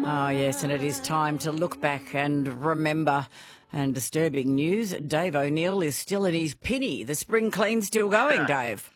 Oh, yes, and it is time to look back and remember. And disturbing news, Dave O'Neill is still in his pinny. The spring clean's still going, Dave.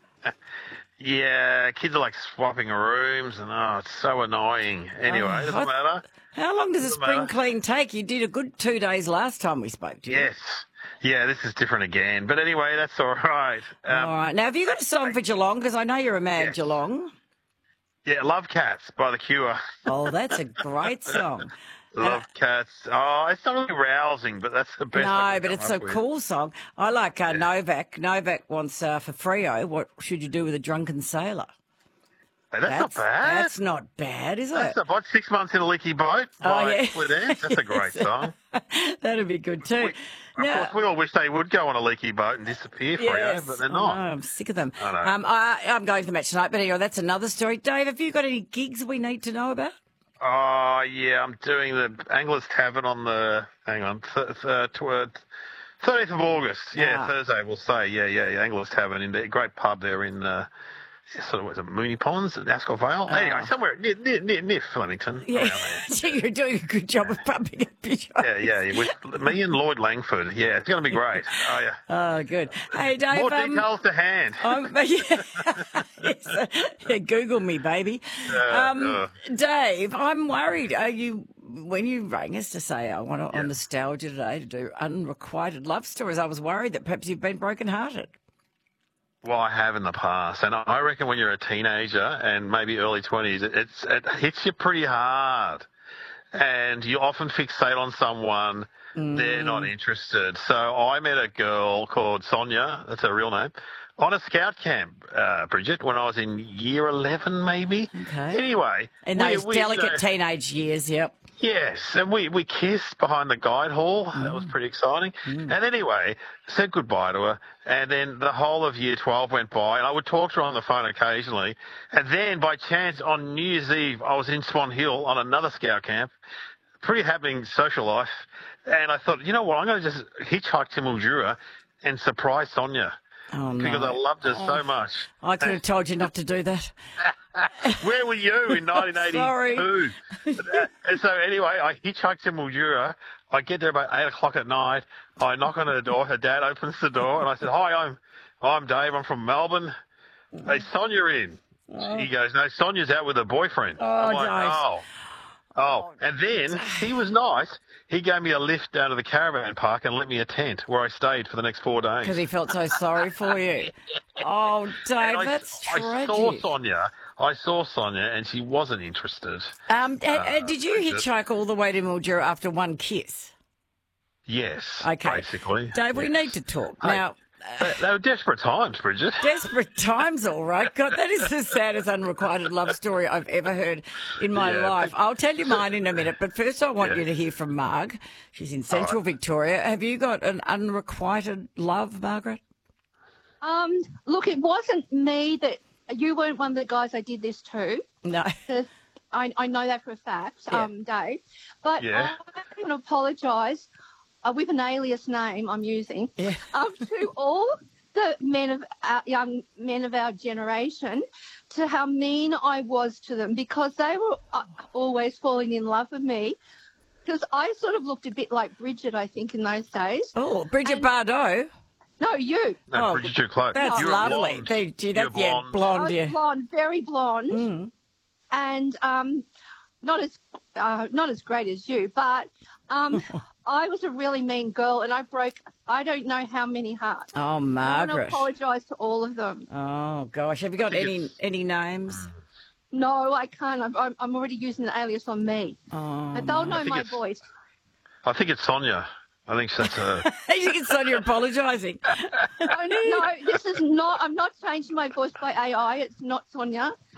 Yeah, kids are like swapping rooms and it's so annoying. Anyway, it doesn't matter. How long does a Doesn't spring matter. clean take? You did a good 2 days last time we spoke to you. Yes. Yeah, this is different again. But anyway, that's all right. All right. Now, have you got a song for Geelong? Because I know you're a mad Yes. Geelong. Yeah, Love Cats by The Cure. Oh, that's a great song. Love Cats. Oh, it's not really rousing, but that's the best. I No, can but come it's a up with. cool song. I like Novak. Novak wants for Freo, what should you do with a drunken sailor? Hey, that's not bad. That's not bad, is That's it? not bad. 6 months in a leaky boat by yeah. Split Ends. That's a great song. That'd be good too. Of course, we all wish they would go on a leaky boat and disappear, yes, but they're I not. know, I'm sick of them. I know. I'm going to the match tonight, but anyway, that's another story. Dave, have you got any gigs we need to know about? Oh, yeah, I'm doing the Anglers Tavern on the, 13th of August. Yeah, Thursday, we'll say. Yeah, Anglers Tavern, in the great pub there in, sort of, was it Mooney Ponds at Ascot Vale? Anyway, somewhere near Flemington. Yeah, around there. you're doing a good job of pumping up your show. Yeah, with me and Lloyd Langford. Yeah, it's going to be great. Oh, yeah. Oh, good. Hey, Dave. More details to hand. Yeah, Google me, baby. Dave, I'm worried. When you rang us to say I want on Nostalgia today to do unrequited love stories, I was worried that perhaps you've been brokenhearted. Well, I have in the past, and I reckon when you're a teenager and maybe early 20s, it hits you pretty hard, and you often fixate on someone, they're not interested. So I met a girl called Sonia, that's her real name, on a scout camp, Bridget, when I was in year 11 maybe. Okay. Anyway. In those delicate teenage years, yep. Yes, and we kissed behind the guide hall. That was pretty exciting. And anyway, said goodbye to her. And then the whole of year 12 went by, and I would talk to her on the phone occasionally. And then, by chance, on New Year's Eve, I was in Swan Hill on another scout camp. Pretty happening social life. And I thought, you know what, I'm going to just hitchhike to Mildura and surprise Sonia. Oh, no. Because I loved her so much. I could have told you not to do that. Where were you in 1982? Sorry. And so anyway, I hitchhiked to Mildura. I get there about 8 o'clock at night. I knock on her door. Her dad opens the door, and I said, "Hi, I'm Dave. I'm from Melbourne. Hey, Sonia in." He goes, "No, Sonia's out with her boyfriend." I'm like, Dave. Oh. And then he was nice. He gave me a lift down to the caravan park and lent me a tent where I stayed for the next 4 days. Because he felt so sorry for you. Oh, Dave, that's tragic. I saw Sonia, and she wasn't interested. Did you hitchhike all the way to Mildura after one kiss? Yes, Okay. basically. Dave, we need to talk. Hey, Now, they were desperate times, Bridget. desperate times, all right. God, that is the saddest unrequited love story I've ever heard in my life. I'll tell you mine in a minute, but first I want you to hear from Marg. She's in Central Victoria. Have you got an unrequited love, Margaret? Look, it wasn't me that you weren't one of the guys I did this to. No. I know that for a fact, Dave. But Yeah. I want to apologise with an alias name I'm using to all the young men of our generation, to how mean I was to them, because they were always falling in love with me. Because I sort of looked a bit like Bridget, I think, in those days. Oh, Bridget Bardot. No, you. No, Bridget, you're close. That's You're lovely. blonde. Gee, You're blonde. blonde. I was blonde, very blonde, and not as great as you, but I was a really mean girl, and I broke I don't know how many hearts. Oh, I want Margaret. to apologise to all of them. Oh, gosh. Have you got any names? No, I can't. I'm already using an alias on me. Oh, But they'll know think my it's- voice. I think it's Sonia. I think that's her. you can start your apologising. No, this is not. I'm not changing my voice by AI. It's not Sonia.